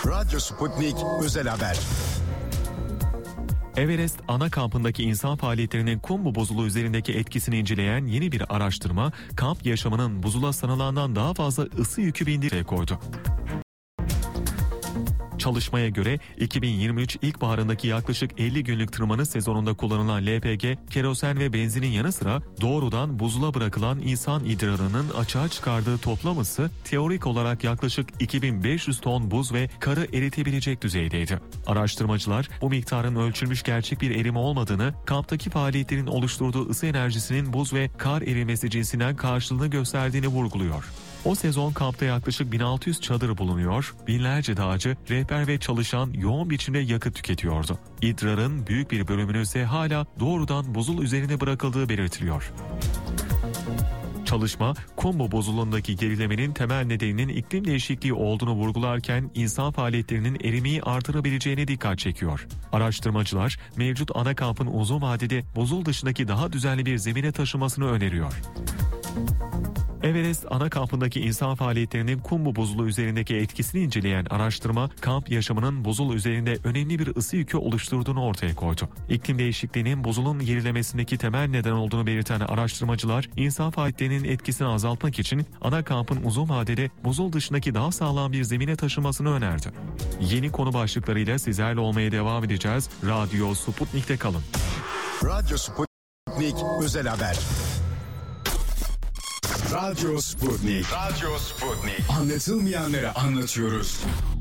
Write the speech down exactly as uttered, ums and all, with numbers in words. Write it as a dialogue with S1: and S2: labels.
S1: Radyo Sputnik Özel Haber.
S2: Everest ana kampındaki insan faaliyetlerinin kum buzulu üzerindeki etkisini inceleyen yeni bir araştırma, kamp yaşamının buzula sanılandan daha fazla ısı yükü bindirdiği koydu. Çalışmaya göre iki bin yirmi üç ilkbaharındaki yaklaşık elli günlük tırmanış sezonunda kullanılan L P G, kerosen ve benzinin yanı sıra doğrudan buzula bırakılan insan idrarının açığa çıkardığı toplam ısı teorik olarak yaklaşık iki bin beş yüz ton buz ve karı eritebilecek düzeydeydi. Araştırmacılar bu miktarın ölçülmüş gerçek bir erime olmadığını, kamptaki faaliyetlerin oluşturduğu ısı enerjisinin buz ve kar erimesi cinsinden karşılığını gösterdiğini vurguluyor. O sezon kampta yaklaşık bin altı yüz çadır bulunuyor, binlerce dağcı, rehber ve çalışan yoğun biçimde yakıt tüketiyordu. İdrarın büyük bir bölümünün ise hala doğrudan buzul üzerine bırakıldığı belirtiliyor. Çalışma, kum buzulundaki gerilemenin temel nedeninin iklim değişikliği olduğunu vurgularken insan faaliyetlerinin erimeyi artırabileceğine dikkat çekiyor. Araştırmacılar, mevcut ana kampın uzun vadede buzul dışındaki daha düzenli bir zemine taşımasını öneriyor. Everest ana kampındaki insan faaliyetlerinin kum buzulu üzerindeki etkisini inceleyen araştırma, kamp yaşamının buzul üzerinde önemli bir ısı yükü oluşturduğunu ortaya koydu. İklim değişikliğinin buzulun gerilemesindeki temel neden olduğunu belirten araştırmacılar, insan faaliyetlerinin etkisini azaltmak için ana kampın uzun vadede buzul dışındaki daha sağlam bir zemine taşımasını önerdi. Yeni konu başlıklarıyla sizlerle olmaya devam edeceğiz. Radyo Sputnik'te kalın.
S1: Radyo Sputnik Özel Haber. Radyo Sputnik. Radyo Sputnik. Anlatılmayanları anlatıyoruz.